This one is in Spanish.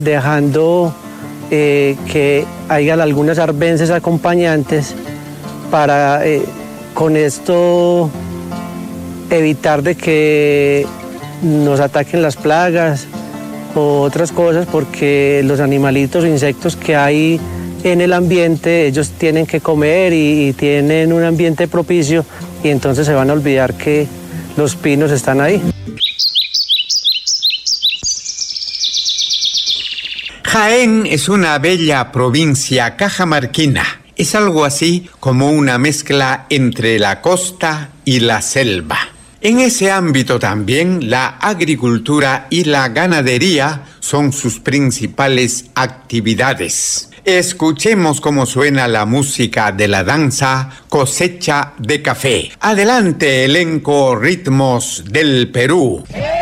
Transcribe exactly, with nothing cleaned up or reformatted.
dejando eh, que hayan algunas arbences acompañantes para eh, con esto evitar de que nos ataquen las plagas o otras cosas, porque los animalitos o insectos que hay en el ambiente, ellos tienen que comer y, y tienen un ambiente propicio, y entonces se van a olvidar que los pinos están ahí. Jaén es una bella provincia cajamarquina. Es algo así como una mezcla entre la costa y la selva. En ese ámbito también la agricultura y la ganadería son sus principales actividades. Escuchemos cómo suena la música de la danza Cosecha de Café. Adelante, elenco Ritmos del Perú.